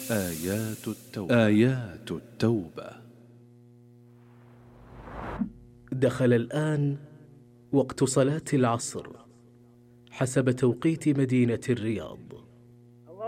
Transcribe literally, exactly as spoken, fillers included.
آيات التوبة. آيات التوبة. دخل الآن وقت صلاة العصر حسب توقيت مدينة الرياض.